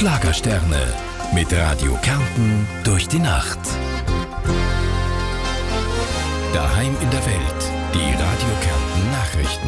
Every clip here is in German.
Schlagersterne mit Radio Kärnten durch die Nacht. Daheim in der Welt, die Radio Kärnten Nachrichten.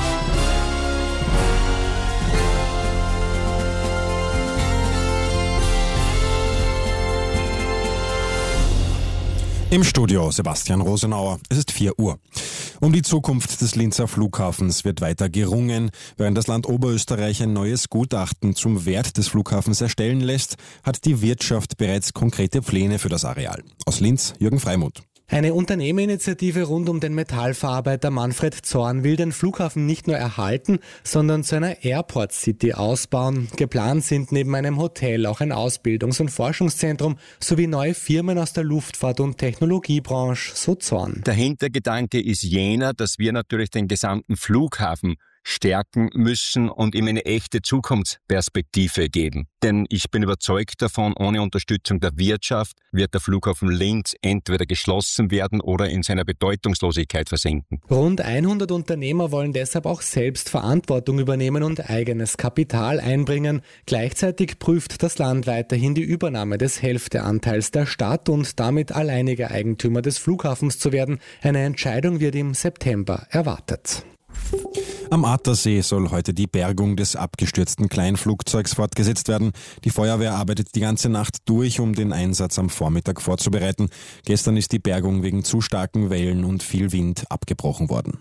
Im Studio Sebastian Rosenauer. Es ist 4 Uhr. Um die Zukunft des Linzer Flughafens wird weiter gerungen. Während das Land Oberösterreich ein neues Gutachten zum Wert des Flughafens erstellen lässt, hat die Wirtschaft bereits konkrete Pläne für das Areal. Aus Linz, Jürgen Freimuth. Eine Unternehmerinitiative rund um den Metallverarbeiter Manfred Zorn will den Flughafen nicht nur erhalten, sondern zu einer Airport City ausbauen. Geplant sind neben einem Hotel auch ein Ausbildungs- und Forschungszentrum sowie neue Firmen aus der Luftfahrt- und Technologiebranche, so Zorn. Der Hintergedanke ist jener, dass wir natürlich den gesamten Flughafen stärken müssen und ihm eine echte Zukunftsperspektive geben. Denn ich bin überzeugt davon, ohne Unterstützung der Wirtschaft wird der Flughafen Linz entweder geschlossen werden oder in seiner Bedeutungslosigkeit versinken. Rund 100 Unternehmer wollen deshalb auch selbst Verantwortung übernehmen und eigenes Kapital einbringen. Gleichzeitig prüft das Land weiterhin die Übernahme des Hälfteanteils der Stadt und damit alleiniger Eigentümer des Flughafens zu werden. Eine Entscheidung wird im September erwartet. Am Attersee soll heute die Bergung des abgestürzten Kleinflugzeugs fortgesetzt werden. Die Feuerwehr arbeitet die ganze Nacht durch, um den Einsatz am Vormittag vorzubereiten. Gestern ist die Bergung wegen zu starken Wellen und viel Wind abgebrochen worden.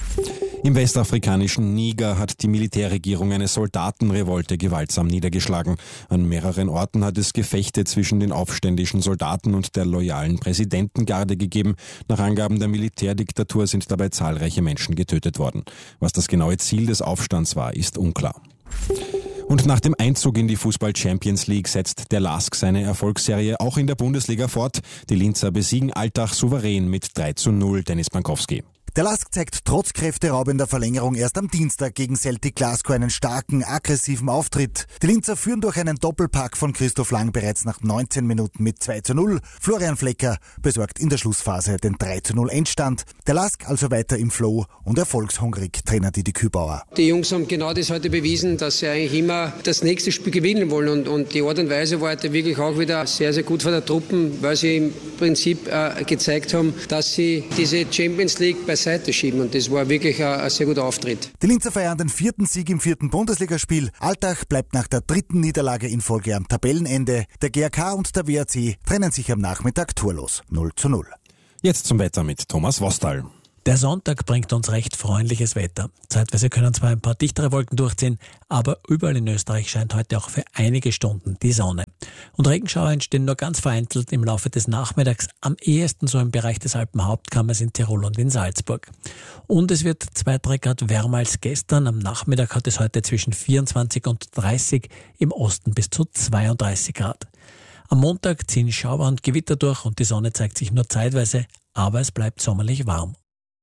Im westafrikanischen Niger hat die Militärregierung eine Soldatenrevolte gewaltsam niedergeschlagen. An mehreren Orten hat es Gefechte zwischen den aufständischen Soldaten und der loyalen Präsidentengarde gegeben. Nach Angaben der Militärdiktatur sind dabei zahlreiche Menschen getötet worden. Was das genaue Ziel des Aufstands war, ist unklar. Und nach dem Einzug in die Fußball-Champions League setzt der LASK seine Erfolgsserie auch in der Bundesliga fort. Die Linzer besiegen Altach souverän mit 3:0, Dennis Bankowski. Der LASK zeigt trotz kräfteraubender Verlängerung erst am Dienstag gegen Celtic Glasgow einen starken, aggressiven Auftritt. Die Linzer führen durch einen Doppelpack von Christoph Lang bereits nach 19 Minuten mit 2:0. Florian Flecker besorgt in der Schlussphase den 3:0 Endstand. Der LASK also weiter im Flow und erfolgshungrig, Trainer Didi Kübauer. Die Jungs haben genau das heute bewiesen, dass sie eigentlich immer das nächste Spiel gewinnen wollen und die Art und Weise war heute wirklich auch wieder sehr, sehr gut von der Truppen, weil sie im Prinzip gezeigt haben, dass sie diese Champions League beiseite schieben und das war wirklich ein sehr guter Auftritt. Die Linzer feiern den 4. Sieg im 4. Bundesligaspiel. Altach bleibt nach der 3. Niederlage in Folge am Tabellenende. Der GRK und der WRC trennen sich am Nachmittag torlos 0:0. Jetzt zum Wetter mit Thomas Wostal. Der Sonntag bringt uns recht freundliches Wetter. Zeitweise können zwar ein paar dichtere Wolken durchziehen, aber überall in Österreich scheint heute auch für einige Stunden die Sonne. Und Regenschauer entstehen nur ganz vereinzelt im Laufe des Nachmittags, am ehesten so im Bereich des Alpenhauptkammers in Tirol und in Salzburg. Und es wird 2-3 Grad wärmer als gestern. Am Nachmittag hat es heute zwischen 24 und 30, im Osten bis zu 32 Grad. Am Montag ziehen Schauer und Gewitter durch und die Sonne zeigt sich nur zeitweise, aber es bleibt sommerlich warm.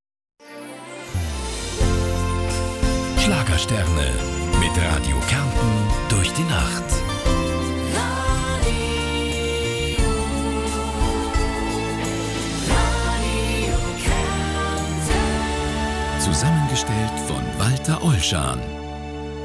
Schlagersterne mit Radio Kärnten durch die Nacht. Radio Kärnten. Zusammengestellt von Walter Olschan.